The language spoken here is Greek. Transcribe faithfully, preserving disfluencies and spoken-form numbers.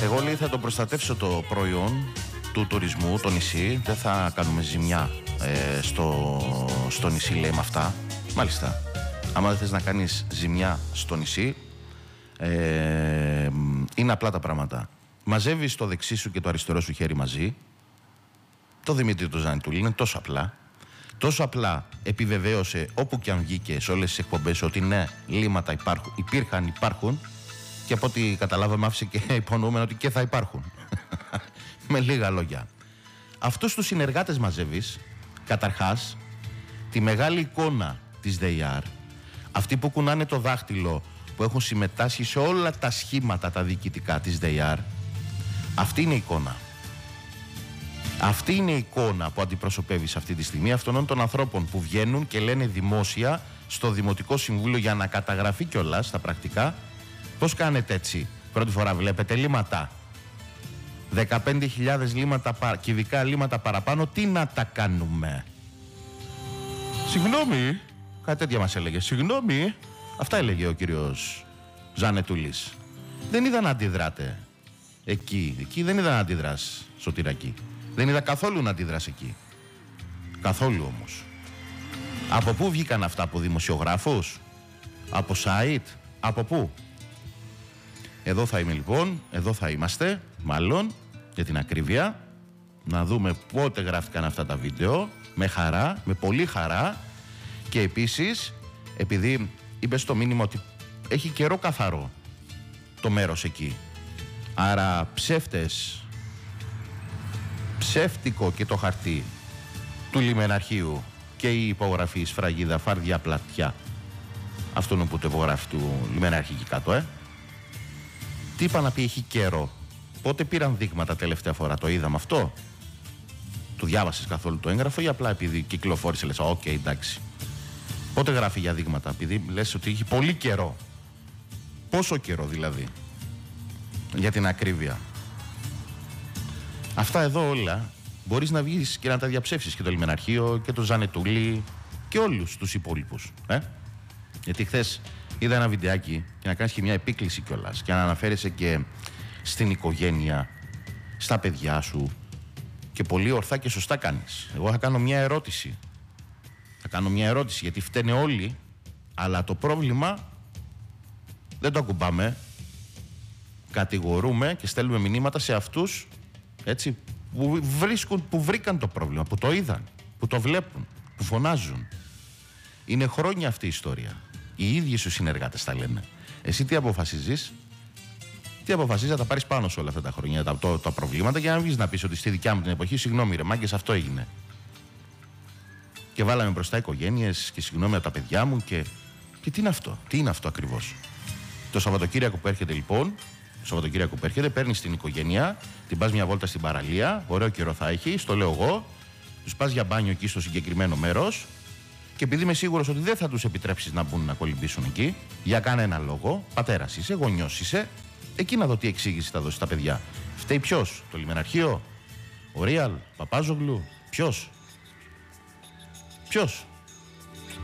Εγώ λέει θα το προστατεύσω το προϊόν του τουρισμού, το νησί. Δεν θα κάνουμε ζημιά ε, στο, στο νησί, λέει με αυτά. Μάλιστα. Άμα δεν θες να κάνεις ζημιά στο νησί, ε, είναι απλά τα πράγματα. Μαζεύεις το δεξί σου και το αριστερό σου χέρι μαζί. Το Δημήτρη το Ζανετούλη είναι τόσο απλά. Τόσο απλά επιβεβαίωσε όπου και αν βγήκε σε όλες τις εκπομπές ότι ναι, λύματα υπάρχουν, υπήρχαν, υπάρχουν, και από ό,τι καταλάβαμε άφησε και υπονοούμενο ότι και θα υπάρχουν. Με λίγα λόγια. Αυτούς τους συνεργάτες μαζεύεις, καταρχάς, τη μεγάλη εικόνα της ΔΕΙΑΡ, αυτοί που κουνάνε το δάχτυλο, που έχουν συμμετάσχει σε όλα τα σχήματα τα διοικητικά της ΔΕΙΑΡ, αυτή είναι η εικόνα. Αυτή είναι η εικόνα που αντιπροσωπεύεις αυτή τη στιγμή αυτών των ανθρώπων που βγαίνουν και λένε δημόσια στο Δημοτικό Συμβούλιο για να καταγραφεί κιόλας στα πρακτικά. Πώς κάνετε έτσι? Πρώτη φορά βλέπετε λύματα. δεκαπέντε χιλιάδες λύματα, κυβικά λύματα παραπάνω. Τι να τα κάνουμε? Συγγνώμη. Κάτι τέτοια μας έλεγε. Συγγνώμη. Αυτά έλεγε ο κύριος Ζανετούλης. Δεν είδα να αντιδράτε εκεί. Εκεί δεν είδα να αντιδράς, Σωτηρακή. Δεν είδα καθόλου να αντιδράς εκεί. Καθόλου όμως. Από πού βγήκαν αυτά? Από δημοσιογράφους? Από site? Από πού? Εδώ θα είμαι λοιπόν, εδώ θα είμαστε, μάλλον, για την ακρίβεια, να δούμε πότε γράφτηκαν αυτά τα βίντεο, με χαρά, με πολύ χαρά, και επίσης, επειδή είπε στο μήνυμα ότι έχει καιρό καθαρό το μέρος εκεί, άρα ψεύτες, ψεύτικο και το χαρτί του λιμεναρχείου και η υπογραφή σφραγίδα φάρδια πλατιά, αυτόν που το υπογράφει του λιμεναρχείου εκεί κάτω, ε. Τι είπα να πει έχει καιρό? Πότε πήραν δείγματα τελευταία φορά? Το είδαμε αυτό? Το διάβασες καθόλου το έγγραφο ή απλά επειδή κυκλοφόρησε λες οκ, okay, εντάξει? Πότε γράφει για δείγματα? Επειδή λες ότι έχει πολύ καιρό. Πόσο καιρό δηλαδή? Για την ακρίβεια. Αυτά εδώ όλα μπορείς να βγεις και να τα διαψεύσεις, και το λιμεναρχείο και το Ζανετούλη και όλους τους υπόλοιπους, ε? Γιατί χθες είδα ένα βιντεάκι και να κάνεις και μια επίκληση κιόλας και να αναφέρεσαι και στην οικογένεια, στα παιδιά σου, και πολύ ορθά και σωστά κάνεις. Εγώ θα κάνω μια ερώτηση. Θα κάνω μια ερώτηση γιατί φταίνε όλοι, αλλά το πρόβλημα δεν το ακουμπάμε. Κατηγορούμε και στέλνουμε μηνύματα σε αυτούς, έτσι, που βρίσκουν, που βρήκαν το πρόβλημα, που το είδαν, που το βλέπουν, που φωνάζουν. Είναι χρόνια αυτή η ιστορία. Οι ίδιοι σου συνεργάτες τα λένε. Εσύ τι αποφασίζεις? Τι αποφασίζεις να τα πάρεις πάνω σε όλα αυτά τα χρόνια, τα, το, τα προβλήματα, για να βγεις να πεις ότι στη δικιά μου την εποχή, συγγνώμη ρε μάγκες, αυτό έγινε. Και βάλαμε μπροστά οικογένειες και συγγνώμη από τα παιδιά μου και... Και τι είναι αυτό? Τι είναι αυτό ακριβώς? Το Σαββατοκύριακο που έρχεται λοιπόν, το Σαββατοκύριακο που έρχεται, παίρνεις την οικογένεια, την πας μια βόλτα στην παραλία, ωραίο καιρό θα έχει, στο λέω εγώ, τους πας για μπάνιο εκεί στο συγκεκριμένο μέρος. Και επειδή είμαι σίγουρος ότι δεν θα τους επιτρέψεις να μπουν να κολυμπήσουν εκεί, για κανένα λόγο, πατέρας είσαι, γονιός είσαι, εκεί να δω τι εξήγηση θα δώσει στα παιδιά. Φταίει ποιος? Το λιμεναρχείο? Ο Ρίαλ? Παπάζογλου? Ποιος? Ποιος?